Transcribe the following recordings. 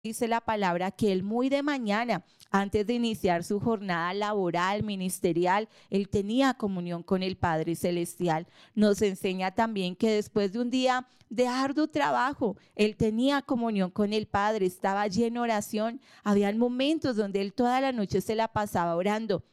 dice la palabra que él muy de mañana, antes de iniciar su jornada laboral, ministerial, él tenía comunión con el Padre Celestial. Nos enseña también que después de un día de arduo trabajo, él tenía comunión con el Padre, estaba lleno de oración. Habían momentos donde él toda la noche se la pasaba orando.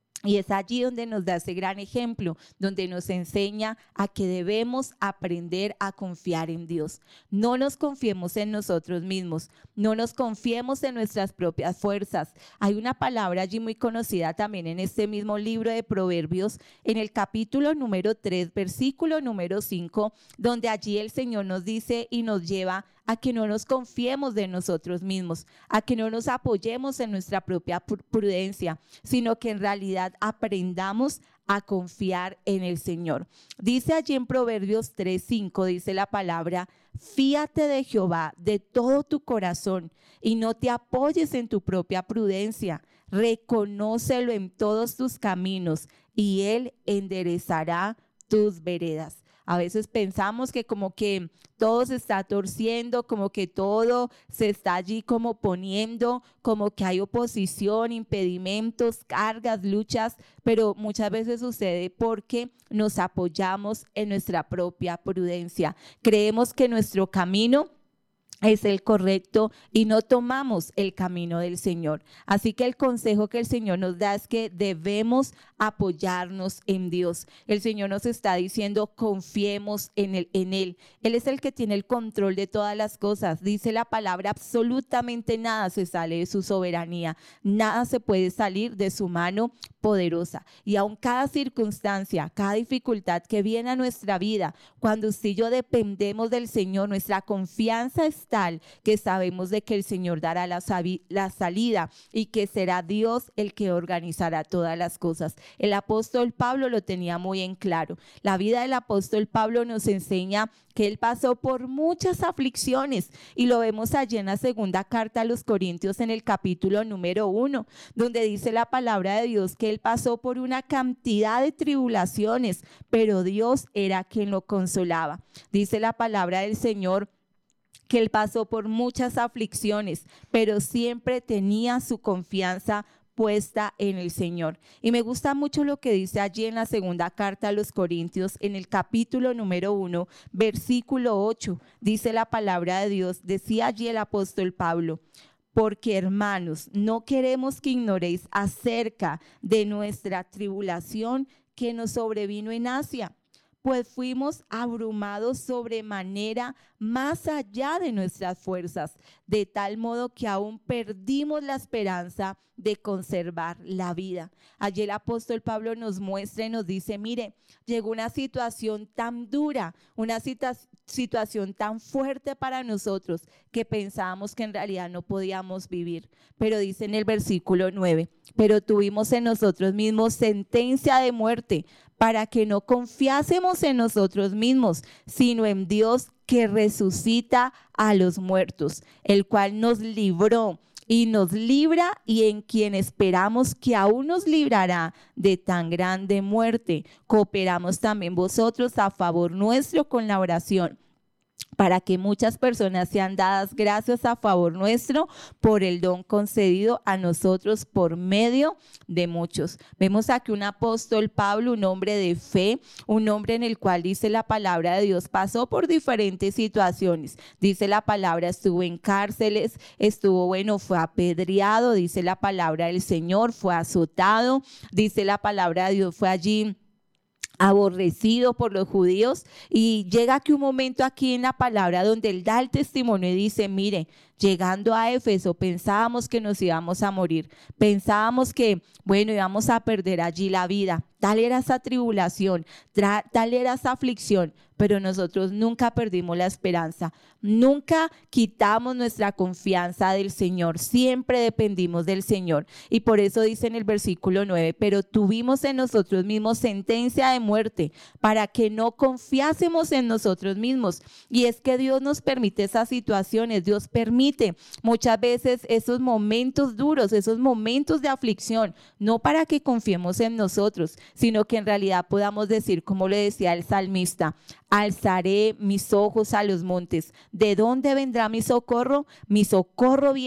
Y es allí donde nos da ese gran ejemplo, donde nos enseña a que debemos aprender a confiar en Dios. No nos confiemos en nosotros mismos, no nos confiemos en nuestras propias fuerzas. Hay una palabra allí muy conocida también en este mismo libro de Proverbios, en el capítulo número 3, versículo número 5, donde allí el Señor nos dice y nos lleva a que no nos confiemos de nosotros mismos, a que no nos apoyemos en nuestra propia prudencia, sino que en realidad aprendamos a confiar en el Señor. Dice allí en Proverbios 3:5, dice la palabra: fíate de Jehová de todo tu corazón y no te apoyes en tu propia prudencia. Reconócelo en todos tus caminos y Él enderezará tus veredas. A veces pensamos que como que todo se está torciendo, como que todo se está allí como poniendo, como que hay oposición, impedimentos, cargas, luchas, pero muchas veces sucede porque nos apoyamos en nuestra propia prudencia. Creemos que nuestro camino es el correcto y no tomamos el camino del Señor. Así que el consejo que el Señor nos da es que debemos apoyarnos en Dios. El Señor nos está diciendo: confiemos en Él. Él es el que tiene el control de todas las cosas. Dice la palabra: absolutamente nada se sale de su soberanía, nada se puede salir de su mano poderosa. Y aun cada circunstancia, cada dificultad que viene a nuestra vida, cuando usted y yo dependemos del Señor, nuestra confianza es tal que sabemos de que el Señor dará la salida y que será Dios el que organizará todas las cosas. El apóstol Pablo lo tenía muy en claro. La vida del apóstol Pablo nos enseña que él pasó por muchas aflicciones y lo vemos allí en la segunda carta a los Corintios en el capítulo número 1, donde dice la palabra de Dios que él pasó por una cantidad de tribulaciones, pero Dios era quien lo consolaba. Dice la palabra del Señor que él pasó por muchas aflicciones, pero siempre tenía su confianza puesta en el Señor. Y me gusta mucho lo que dice allí en la segunda carta a los Corintios, en el capítulo número 1, versículo 8, dice la palabra de Dios, decía allí el apóstol Pablo: porque, hermanos, no queremos que ignoréis acerca de nuestra tribulación que nos sobrevino en Asia, pues fuimos abrumados sobremanera más allá de nuestras fuerzas, de tal modo que aún perdimos la esperanza de conservar la vida. Allí el apóstol Pablo nos muestra y nos dice: mire, llegó una situación tan dura, una situación tan fuerte para nosotros que pensábamos que en realidad no podíamos vivir. Pero dice en el versículo 9, pero tuvimos en nosotros mismos sentencia de muerte, para que no confiásemos en nosotros mismos, sino en Dios que resucita a los muertos, el cual nos libró y nos libra, y en quien esperamos que aún nos librará de tan grande muerte. Cooperamos también vosotros a favor nuestro con la oración, para que muchas personas sean dadas gracias a favor nuestro por el don concedido a nosotros por medio de muchos. Vemos aquí un apóstol Pablo, un hombre de fe, un hombre en el cual dice la palabra de Dios, pasó por diferentes situaciones. Dice la palabra, estuvo en cárceles, fue apedreado, dice la palabra del Señor, fue azotado, dice la palabra de Dios, fue allí aborrecido por los judíos, y llega aquí un momento aquí en la palabra donde él da el testimonio y dice: mire, llegando a Éfeso pensábamos que nos íbamos a morir, pensábamos que íbamos a perder allí la vida, tal era esa tribulación, tal era esa aflicción, pero nosotros nunca perdimos la esperanza, nunca quitamos nuestra confianza del Señor, siempre dependimos del Señor. Y por eso dice en el versículo 9, pero tuvimos en nosotros mismos sentencia de muerte, para que no confiásemos en nosotros mismos. Y es que Dios nos permite esas situaciones, Dios permite permite muchas veces esos momentos duros, esos momentos de aflicción, no para que confiemos en nosotros, sino que en realidad podamos decir, como le decía el salmista, alzaré mis ojos a los montes. ¿De dónde vendrá mi socorro? Mi socorro viene